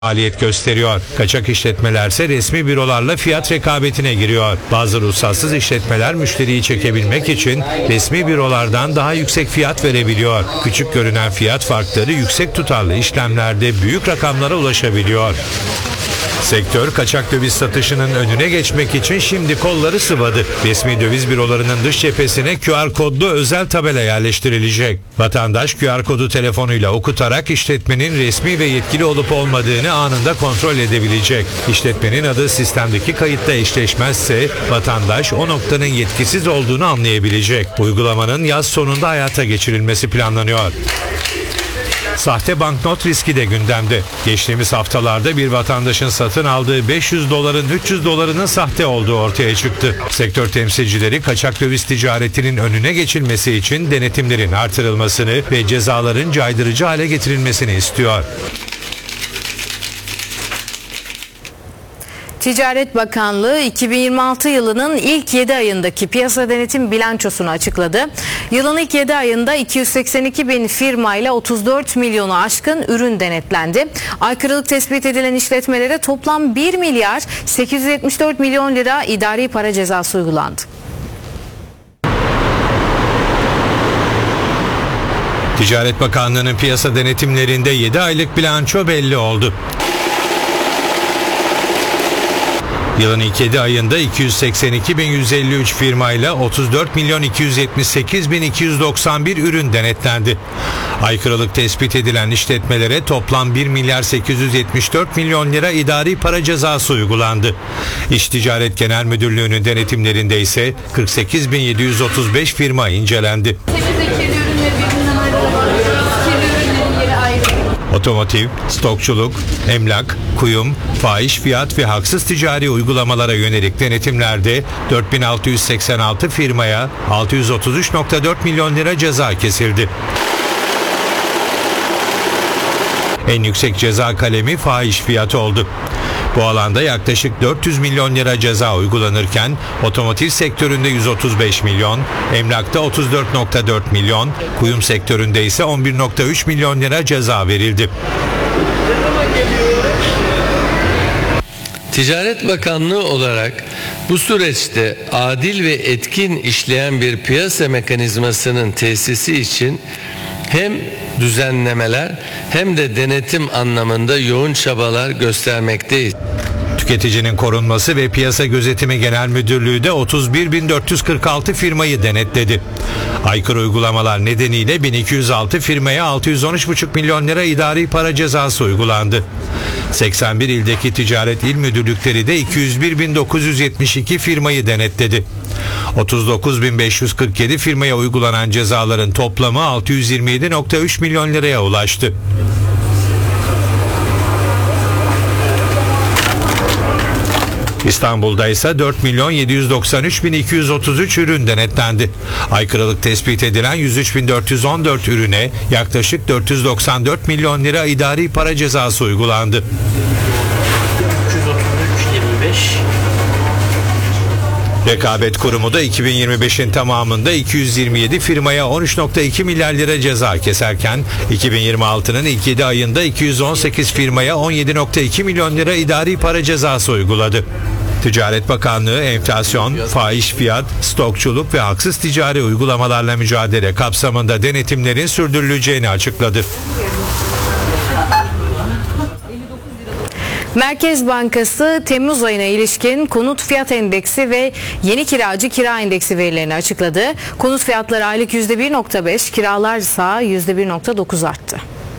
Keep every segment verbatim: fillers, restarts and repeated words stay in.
faaliyet gösteriyor. Kaçak işletmelerse resmi bürolarla fiyat rekabetine giriyor. Bazı ruhsatsız işletmeler müşteriyi çekebilmek için resmi bürolardan daha yüksek fiyat verebiliyor. Küçük görünen fiyat farkları yüksek tutarlı işlemlerde büyük rakamlara ulaşabiliyor. Sektör kaçak döviz satışının önüne geçmek için şimdi kolları sıvadı. Resmi döviz bürolarının dış cephesine Q R kodlu özel tabela yerleştirilecek. Vatandaş Q R kodu telefonuyla okutarak işletmenin resmi ve yetkili olup olmadığını anında kontrol edebilecek. İşletmenin adı sistemdeki kayıtla eşleşmezse vatandaş o noktanın yetkisiz olduğunu anlayabilecek. Uygulamanın yaz sonunda hayata geçirilmesi planlanıyor. Sahte banknot riski de gündemde. Geçtiğimiz haftalarda bir vatandaşın satın aldığı beş yüz doların üç yüz dolarının sahte olduğu ortaya çıktı. Sektör temsilcileri kaçak döviz ticaretinin önüne geçilmesi için denetimlerin artırılmasını ve cezaların caydırıcı hale getirilmesini istiyor. Ticaret Bakanlığı iki bin yirmi altı yılının ilk yedi ayındaki piyasa denetim bilançosunu açıkladı. Yılın ilk yedi ayında iki yüz seksen iki bin firmayla otuz dört milyonu aşkın ürün denetlendi. Aykırılık tespit edilen işletmelere toplam bir milyar sekiz yüz yetmiş dört milyon lira idari para cezası uygulandı. Ticaret Bakanlığı'nın piyasa denetimlerinde yedi aylık bilanço belli oldu. Yılın ilk yedi ayında iki yüz seksen iki bin yüz elli üç firmayla otuz dört milyon iki yüz yetmiş sekiz bin iki yüz doksan bir ürün denetlendi. Aykırılık tespit edilen işletmelere toplam bir milyar sekiz yüz yetmiş dört milyon lira idari para cezası uygulandı. İş Ticaret Genel Müdürlüğü'nün denetimlerinde ise kırk sekiz bin yedi yüz otuz beş firma incelendi. Otomotiv, stokçuluk, emlak, kuyum, fahiş fiyat ve haksız ticari uygulamalara yönelik denetimlerde dört bin altı yüz seksen altı firmaya altı yüz otuz üç virgül dört milyon lira ceza kesildi. En yüksek ceza kalemi fahiş fiyat oldu. Bu alanda yaklaşık dört yüz milyon lira ceza uygulanırken otomotiv sektöründe yüz otuz beş milyon, emlakta otuz dört virgül dört milyon, kuyum sektöründe ise on bir virgül üç milyon lira ceza verildi. Ticaret Bakanlığı olarak bu süreçte adil ve etkin işleyen bir piyasa mekanizmasının tesisi için hem düzenlemeler hem de denetim anlamında yoğun çabalar göstermekteyiz. Tüketicinin Korunması ve Piyasa Gözetimi Genel Müdürlüğü de otuz bir bin dört yüz kırk altı firmayı denetledi. Aykırı uygulamalar nedeniyle bin iki yüz altı firmaya altı yüz on üç virgül beş milyon lira idari para cezası uygulandı. seksen bir ildeki ticaret il müdürlükleri de iki yüz bir bin dokuz yüz yetmiş iki firmayı denetledi. otuz dokuz bin beş yüz kırk yedi firmaya uygulanan cezaların toplamı altı yüz yirmi yedi virgül üç milyon liraya ulaştı. İstanbul'da ise dört milyon yedi yüz doksan üç bin iki yüz otuz üç ürün denetlendi. Aykırılık tespit edilen yüz üç bin dört yüz on dört ürüne yaklaşık dört yüz doksan dört milyon lira idari para cezası uygulandı. Rekabet Kurumu da iki bin yirmi beşin tamamında iki yüz yirmi yedi firmaya on üç virgül iki milyar lira ceza keserken iki bin yirmi altının ilk yedi ayında iki yüz on sekiz firmaya on yedi virgül iki milyon lira idari para cezası uyguladı. Ticaret Bakanlığı enflasyon, fahiş fiyat, stokçuluk ve haksız ticari uygulamalarla mücadele kapsamında denetimlerin sürdürüleceğini açıkladı. Merkez Bankası Temmuz ayına ilişkin konut fiyat endeksi ve yeni kiracı kira endeksi verilerini açıkladı. Konut fiyatları aylık yüzde bir virgül beş, kiralar ise yüzde bir virgül dokuz arttı.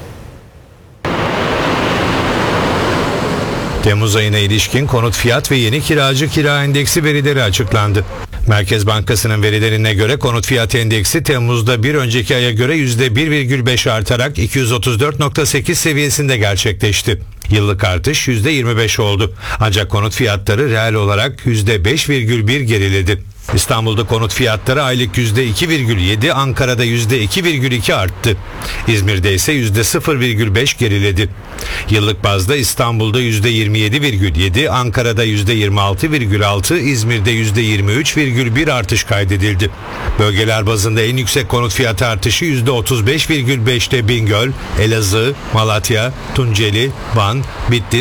Temmuz ayına ilişkin konut fiyat ve yeni kiracı kira endeksi verileri açıklandı. Merkez Bankası'nın verilerine göre konut fiyat endeksi Temmuz'da bir önceki aya göre yüzde bir virgül beş artarak iki yüz otuz dört virgül sekiz seviyesinde gerçekleşti. Yıllık artış yüzde yirmi beş oldu. Ancak konut fiyatları reel olarak yüzde beş virgül bir geriledi. İstanbul'da konut fiyatları aylık yüzde iki virgül yedi, Ankara'da yüzde iki virgül iki arttı. İzmir'de ise yüzde sıfır virgül beş geriledi. Yıllık bazda İstanbul'da yüzde yirmi yedi virgül yedi, Ankara'da yüzde yirmi altı virgül altı, İzmir'de yüzde yirmi üç virgül bir artış kaydedildi. Bölgeler bazında en yüksek konut fiyatı artışı yüzde otuz beş virgül beşte Bingöl, Elazığ, Malatya, Tunceli, Van, Bitlis,